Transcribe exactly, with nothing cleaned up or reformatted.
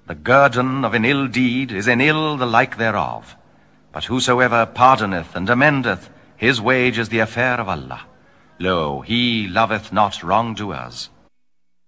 The guerdon of an ill deed is an ill the like thereof. But whosoever pardoneth and amendeth, his wage is the affair of Allah. Lo, he loveth not wrongdoers.